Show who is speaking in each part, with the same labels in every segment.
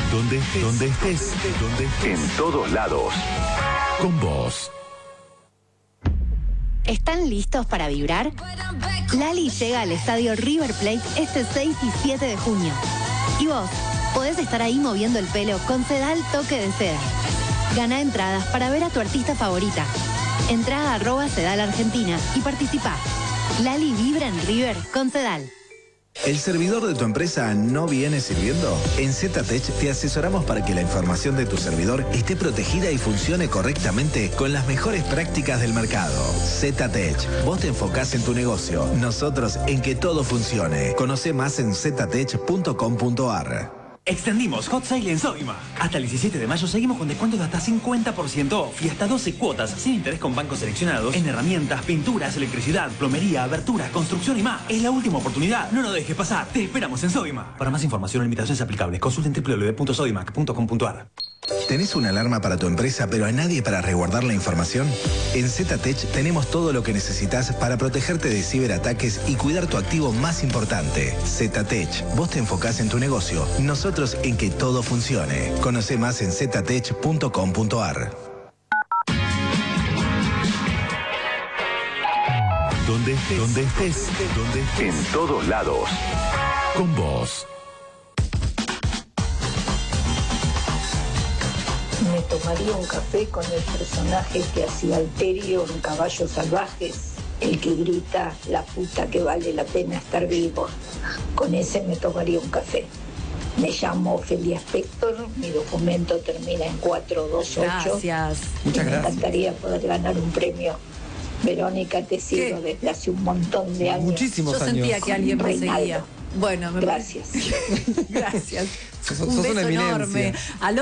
Speaker 1: Donde estés, en todos lados. Con vos.
Speaker 2: ¿Están listos para vibrar? Lali llega al estadio River Plate este 6 y 7 de junio. Y vos podés estar ahí moviendo el pelo con Sedal Toque de Seda. Gana entradas para ver a tu artista favorita. Entrá a @Sedal Argentina y participá. Lali vibra en River con Sedal.
Speaker 3: ¿El servidor de tu empresa no viene sirviendo? En ZTech te asesoramos para que la información de tu servidor esté protegida y funcione correctamente con las mejores prácticas del mercado. ZTech, vos te enfocás en tu negocio, nosotros en que todo funcione. Conoce más en ztech.com.ar.
Speaker 4: Extendimos Hot Sale en Sodimac. Hasta el 17 de mayo seguimos con descuentos de hasta 50% off y hasta 12 cuotas sin interés con bancos seleccionados en herramientas, pinturas, electricidad, plomería, aberturas, construcción y más. Es la última oportunidad. No lo dejes pasar. Te esperamos en Sodimac. Para más información o limitaciones aplicables, consulten www.sodimac.com.ar.
Speaker 3: ¿Tenés una alarma para tu empresa pero a nadie para resguardar la información? En ZTech tenemos todo lo que necesitas para protegerte de ciberataques y cuidar tu activo más importante. ZTech, vos te enfocás en tu negocio, nosotros en que todo funcione. Conoce más en ztech.com.ar.
Speaker 1: Donde estés, en todos lados. Con vos.
Speaker 5: Me tomaría un café con el personaje que hacía Alterio en Caballos Salvajes, el que grita la puta que vale la pena estar vivo. Con ese me tomaría un café. Me llamo Ofelia Spector, mi documento termina en 428.
Speaker 6: Gracias.
Speaker 5: Muchas gracias. Me encantaría poder ganar un premio. Verónica, te sigo desde hace un montón de años.
Speaker 6: Muchísimos años. Yo sentía que alguien me seguía. Bueno,
Speaker 5: gracias.
Speaker 6: Gracias.
Speaker 7: Sos
Speaker 6: un beso
Speaker 7: una
Speaker 6: enorme. Al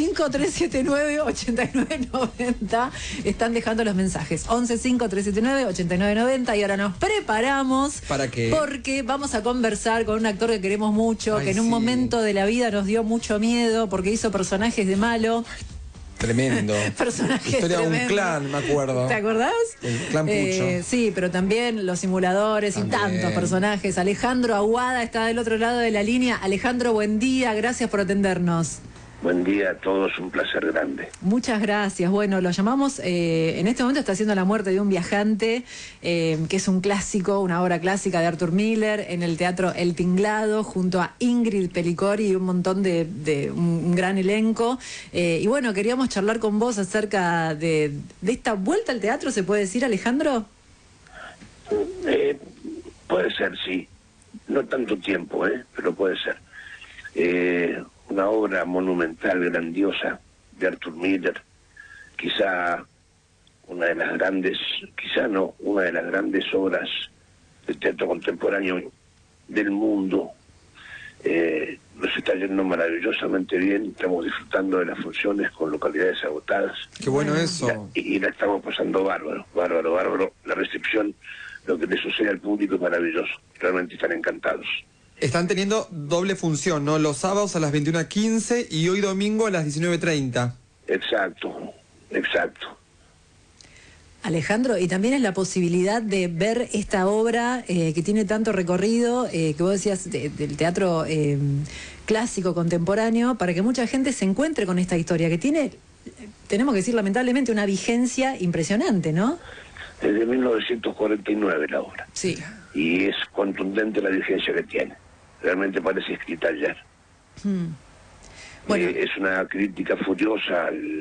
Speaker 6: 1153798990 están dejando los mensajes. 1153798990 y ahora nos preparamos.
Speaker 7: ¿Para qué?
Speaker 6: Porque vamos a conversar con un actor que queremos mucho, que en un momento de la vida nos dio mucho miedo porque hizo personajes de malo.
Speaker 7: Tremendo.
Speaker 6: Personajes
Speaker 7: Historia de un
Speaker 6: tremendo.
Speaker 7: clan, me acuerdo.
Speaker 6: ¿Te acordás?
Speaker 7: El clan Pucho.
Speaker 6: Sí, pero también los simuladores
Speaker 7: también.
Speaker 6: Y tantos personajes. Alejandro Aguada está del otro lado de la línea. Alejandro, buen día, gracias por atendernos.
Speaker 8: Buen día a todos, un placer grande.
Speaker 6: Muchas gracias. Bueno, lo llamamos, en este momento está haciendo La muerte de un viajante, que es un clásico, una obra clásica de Arthur Miller, en el Teatro El Tinglado, junto a Ingrid Pelicori y un montón de un gran elenco. Y bueno, queríamos charlar con vos acerca de esta vuelta al teatro, ¿se puede decir, Alejandro?
Speaker 8: Puede ser, sí. No tanto tiempo, pero puede ser. Una obra monumental, grandiosa, de Arthur Miller, quizá una de las grandes, quizá no, una de las grandes obras del teatro contemporáneo del mundo. Nos está yendo maravillosamente bien, estamos disfrutando de las funciones con localidades agotadas.
Speaker 7: Qué bueno eso.
Speaker 8: Y la estamos pasando bárbaro. La recepción, lo que le sucede al público es maravilloso, realmente están encantados.
Speaker 7: Están teniendo doble función, ¿no? Los sábados a las 21:15 y hoy domingo a las 19:30.
Speaker 8: Exacto.
Speaker 6: Alejandro, y también es la posibilidad de ver esta obra que tiene tanto recorrido, que vos decías, del teatro clásico contemporáneo, para que mucha gente se encuentre con esta historia, que tiene, tenemos que decir lamentablemente, una vigencia impresionante, ¿no?
Speaker 8: Desde 1949 la obra.
Speaker 6: Sí.
Speaker 8: Y es contundente la vigencia que tiene. Realmente parece escrita ayer.
Speaker 6: Bueno.
Speaker 8: Es una crítica furiosa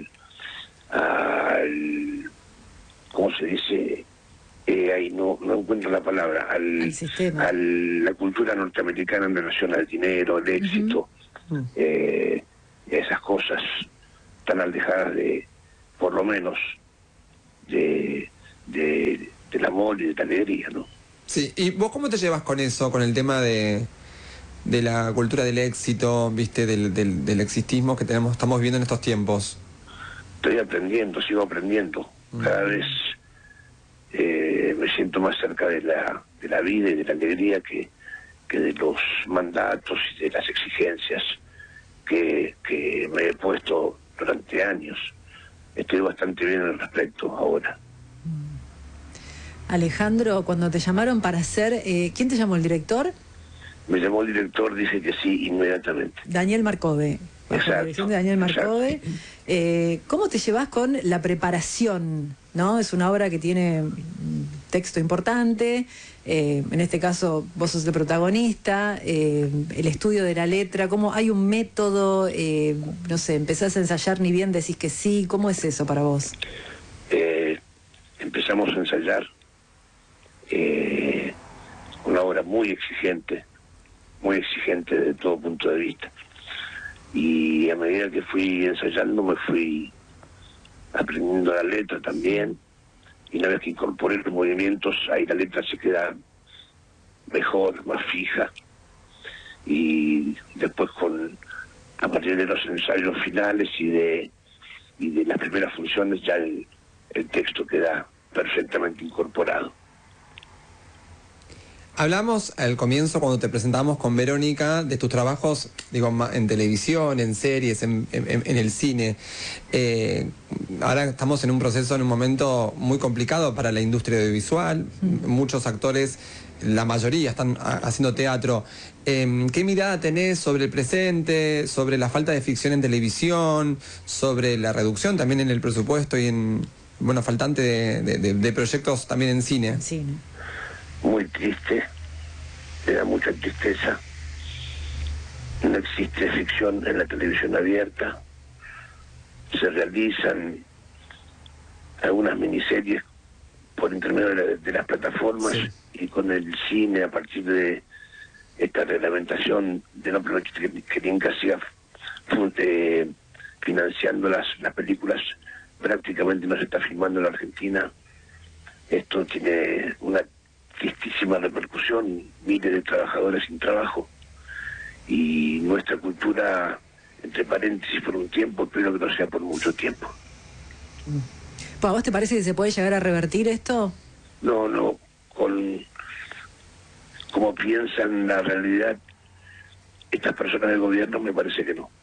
Speaker 8: al ¿cómo se dice? Ahí no encuentro la palabra. Al sistema. A la cultura norteamericana en relación al dinero, el éxito. Esas cosas tan alejadas de, por lo menos, del amor y de la alegría, ¿no?
Speaker 7: Sí, ¿y vos cómo te llevas con eso, con el tema de la cultura del éxito, viste, del existismo que estamos viviendo en estos tiempos?
Speaker 8: Estoy aprendiendo, sigo aprendiendo. Cada vez me siento más cerca de la vida y de la alegría que de los mandatos y de las exigencias que me he puesto durante años. Estoy bastante bien al respecto ahora.
Speaker 6: Alejandro, cuando te llamaron para hacer, ¿quién te llamó, el director?
Speaker 8: Me llamó el director, dije que sí inmediatamente.
Speaker 6: Daniel Marcove. bajo la dirección de Daniel Marcove. ¿Cómo te llevas con la preparación? ¿No? Es una obra que tiene un texto importante, en este caso vos sos el protagonista, el estudio de la letra, ¿cómo hay un método? No sé, ¿empezás a ensayar ni bien decís que sí? ¿Cómo es eso para vos?
Speaker 8: Empezamos a ensayar una obra muy exigente de todo punto de vista. Y a medida que fui ensayando me fui aprendiendo la letra también, y una vez que incorporé los movimientos, ahí la letra se queda mejor, más fija, y después a partir de los ensayos finales y de las primeras funciones ya el texto queda perfectamente incorporado.
Speaker 7: Hablamos al comienzo, cuando te presentamos con Verónica, de tus trabajos, digo, en televisión, en series, en el cine. Ahora estamos en un proceso, en un momento muy complicado para la industria audiovisual. Muchos actores, la mayoría, están haciendo teatro. ¿Qué mirada tenés sobre el presente, sobre la falta de ficción en televisión, sobre la reducción también en el presupuesto y faltante de proyectos también en cine?
Speaker 6: Cine.
Speaker 8: Muy triste, me da mucha tristeza. No existe ficción en la televisión abierta. Se realizan algunas miniseries por intermedio de las plataformas, sí, y con el cine, a partir de esta reglamentación de no permitir que Inca siga financiando las películas, prácticamente no se está filmando en la Argentina. Esto tiene una tristísima repercusión, miles de trabajadores sin trabajo, y nuestra cultura, entre paréntesis, por un tiempo, espero que no sea por mucho tiempo.
Speaker 6: ¿A vos te parece que se puede llegar a revertir esto?
Speaker 8: No, como piensan la realidad estas personas del gobierno, me parece que no.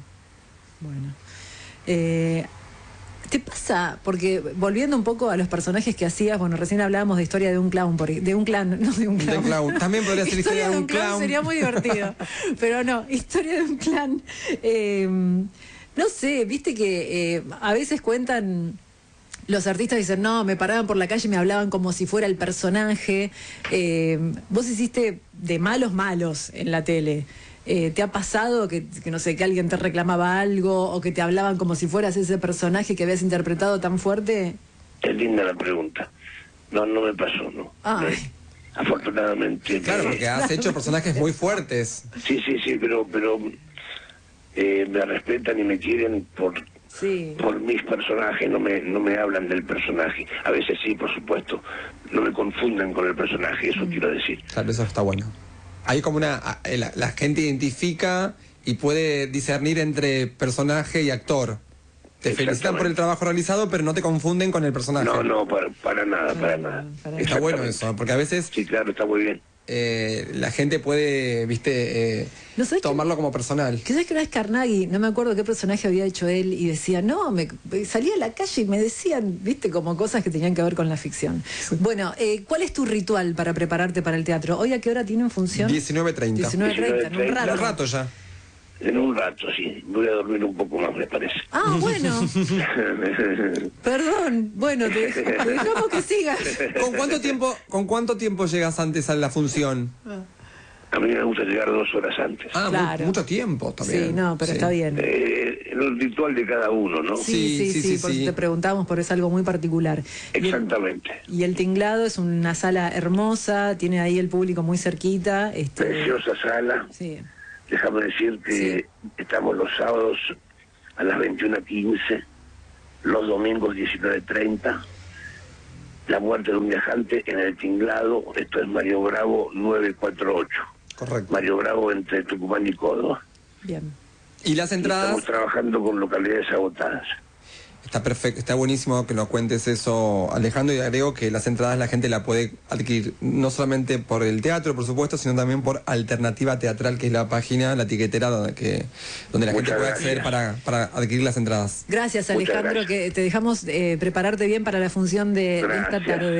Speaker 6: Bueno, ¿te pasa? Porque volviendo un poco a los personajes que hacías, bueno, recién hablábamos de Historia de un clown, de un clan, no de un clown.
Speaker 7: De un clown. También podría ser Historia de un clown.
Speaker 6: Sería muy divertido. Pero no, Historia de un clan. No sé, viste que a veces cuentan, los artistas dicen, no, me paraban por la calle y me hablaban como si fuera el personaje. Vos hiciste de malos en la tele. ¿Te ha pasado que no sé, que alguien te reclamaba algo o que te hablaban como si fueras ese personaje que habías interpretado tan fuerte?
Speaker 8: Es linda la pregunta. No me pasó, ¿no? Afortunadamente.
Speaker 7: Claro, porque has hecho personajes muy fuertes.
Speaker 8: Sí, pero me respetan y me quieren por mis personajes, no me hablan del personaje. A veces sí, por supuesto, no me confunden con el personaje, eso quiero decir.
Speaker 7: Claro, eso está bueno. Hay como la gente identifica y puede discernir entre personaje y actor. Te felicitan por el trabajo realizado, pero no te confunden con el personaje.
Speaker 8: No, para nada.
Speaker 7: Está bueno eso, porque a veces...
Speaker 8: Sí, claro, está muy bien.
Speaker 7: La gente puede, tomarlo como personal.
Speaker 6: ¿Sabes que una vez Carnaghi, no me acuerdo qué personaje había hecho él, y decía, no, salía a la calle y me decían, como cosas que tenían que ver con la ficción? Bueno, ¿cuál es tu ritual para prepararte para el teatro? ¿Hoy a qué hora tienen función?
Speaker 7: 19:30.
Speaker 6: 19:30, en un rato.
Speaker 7: Un rato ya.
Speaker 8: En un rato, sí. Voy a dormir un poco más, me parece.
Speaker 6: Bueno. Perdón. Bueno, te dejamos que sigas.
Speaker 7: ¿Con cuánto tiempo llegas antes a la función?
Speaker 8: A mí me gusta llegar 2 horas antes.
Speaker 6: Claro.
Speaker 7: Mucho tiempo también.
Speaker 6: Sí, pero está bien.
Speaker 8: El ritual de cada uno, ¿no?
Speaker 6: Sí, por eso te preguntamos, porque es algo muy particular.
Speaker 8: Exactamente.
Speaker 6: Y el Tinglado es una sala hermosa, tiene ahí el público muy cerquita.
Speaker 8: Preciosa sala.
Speaker 6: Sí.
Speaker 8: Déjame decir que estamos los sábados a las 21:15, los domingos 19:30. La muerte de un viajante en el Tinglado, esto es Mario Bravo 948.
Speaker 7: Correcto.
Speaker 8: Mario Bravo entre Tucumán y Córdoba.
Speaker 6: Bien.
Speaker 7: ¿Y las entradas?
Speaker 8: Estamos trabajando con localidades agotadas.
Speaker 7: Está perfecto, está buenísimo que nos cuentes eso, Alejandro, y agrego que las entradas la gente la puede adquirir no solamente por el teatro, por supuesto, sino también por Alternativa Teatral, que es la página, la tiquetera donde la gente puede acceder para adquirir las entradas.
Speaker 6: Gracias, Alejandro, que te dejamos prepararte bien para la función de esta tarde.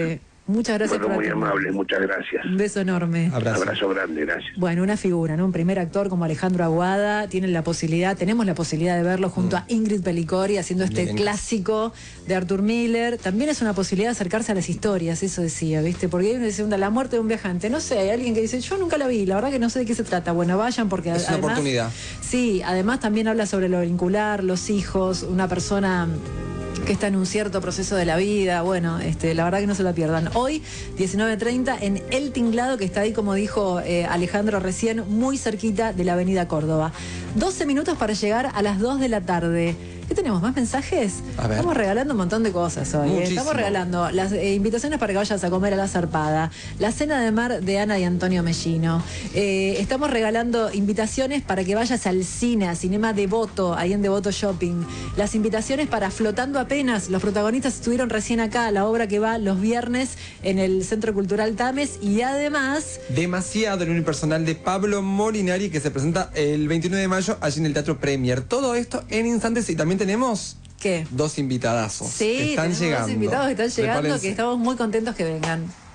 Speaker 6: Muchas gracias
Speaker 8: Bueno,
Speaker 6: por
Speaker 8: muy amable, muchas gracias.
Speaker 6: Un beso enorme.
Speaker 8: Abrazo grande, gracias.
Speaker 6: Bueno, una figura, ¿no? Un primer actor como Alejandro Aguada, tenemos la posibilidad de verlo junto a Ingrid Pelicori haciendo este clásico de Arthur Miller. También es una posibilidad de acercarse a las historias, eso decía, ¿viste? Porque hay una segunda, la muerte de un viajante. No sé, hay alguien que dice, yo nunca la vi, la verdad que no sé de qué se trata. Bueno, vayan porque
Speaker 7: es una oportunidad.
Speaker 6: Sí, además también habla sobre lo vincular, los hijos, una persona que está en un cierto proceso de la vida. Bueno, la verdad que no se la pierdan. Hoy, 19:30, en El Tinglado, que está ahí, como dijo Alejandro recién, muy cerquita de la avenida Córdoba. 12 minutos para llegar a las 2 de la tarde. ¿Qué tenemos? ¿Más mensajes? Estamos regalando un montón de cosas hoy. Estamos regalando las invitaciones para que vayas a comer a La Zarpada, la cena de mar de Ana y Antonio Mellino. Estamos regalando invitaciones para que vayas al cine, a Cinema Devoto, ahí en Devoto Shopping. Las invitaciones para Flotando Apenas. Los protagonistas estuvieron recién acá, la obra que va los viernes en el Centro Cultural Tames. Y además...
Speaker 7: Demasiado, el unipersonal de Pablo Molinari, que se presenta el 29 de mayo allí en el Teatro Premier. Todo esto en instantes, y también tenemos...
Speaker 6: ¿Qué?
Speaker 7: 2 invitadazos.
Speaker 6: Sí,
Speaker 7: están llegando.
Speaker 6: 2 invitados que están llegando,
Speaker 7: Prepárense.
Speaker 6: que estamos muy contentos que vengan.